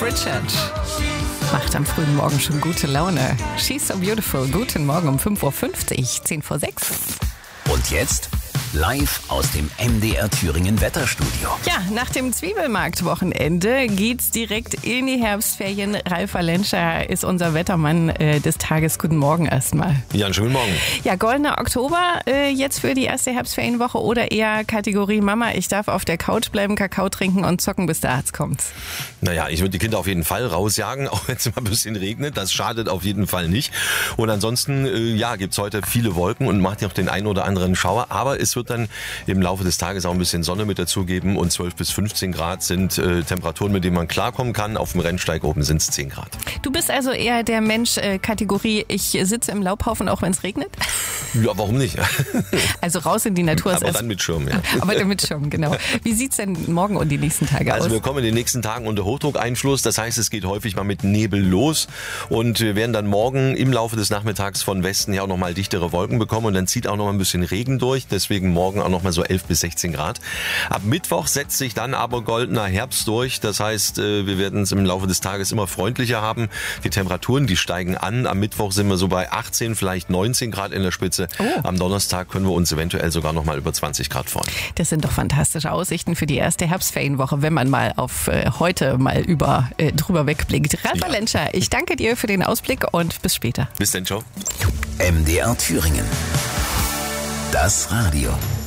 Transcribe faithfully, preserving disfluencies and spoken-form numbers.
Richard macht am frühen Morgen schon gute Laune. She's so beautiful. Guten Morgen um fünf Uhr fünfzig, zehn vor sechs. Und jetzt live aus dem M D R Thüringen Wetterstudio. Ja, nach dem Zwiebelmarkt-Wochenende geht's direkt in die Herbstferien. Ralf Walenscher ist unser Wettermann äh, des Tages. Guten Morgen erstmal. Ja, einen schönen Morgen. Ja, goldener Oktober äh, jetzt für die erste Herbstferienwoche oder eher Kategorie Mama, ich darf auf der Couch bleiben, Kakao trinken und zocken, bis der Arzt kommt. Naja, ich würde die Kinder auf jeden Fall rausjagen, auch wenn es mal ein bisschen regnet. Das schadet auf jeden Fall nicht. Und ansonsten, äh, ja, gibt's heute viele Wolken und macht ja auch den einen oder anderen Schauer. Aber es wird dann im Laufe des Tages auch ein bisschen Sonne mit dazugeben und zwölf bis fünfzehn Grad sind äh, Temperaturen, mit denen man klarkommen kann. Auf dem Rennsteig oben sind es zehn Grad. Du bist also eher der Mensch äh, Kategorie, ich sitze im Laubhaufen, auch wenn es regnet? Ja, warum nicht? Also raus in die Natur. Aber dann mit Schirm, ja. Aber dann mit Schirm, genau. Wie sieht's denn morgen und die nächsten Tage also aus? Also wir kommen in den nächsten Tagen unter Hochdruckeinfluss. Das heißt, es geht häufig mal mit Nebel los und wir werden dann morgen im Laufe des Nachmittags von Westen her auch nochmal dichtere Wolken bekommen und dann zieht auch noch mal ein bisschen Regen durch. Deswegen morgen auch noch mal so elf bis sechzehn Grad. Ab Mittwoch setzt sich dann aber goldener Herbst durch. Das heißt, wir werden es im Laufe des Tages immer freundlicher haben. Die Temperaturen, die steigen an. Am Mittwoch sind wir so bei achtzehn, vielleicht neunzehn Grad in der Spitze. Oh. Am Donnerstag können wir uns eventuell sogar noch mal über zwanzig Grad freuen. Das sind doch fantastische Aussichten für die erste Herbstferienwoche, wenn man mal auf äh, heute mal über äh, drüber wegblickt. Ralf Walenscher, ich danke dir für den Ausblick und bis später. Bis dann, ciao. M D R Thüringen. Das Radio.